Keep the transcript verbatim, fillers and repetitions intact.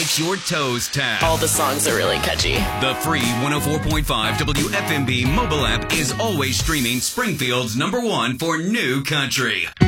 makes your toes tap. All the songs are really catchy. The free one oh four point five W F M B mobile app is always streaming Springfield's number one for new country.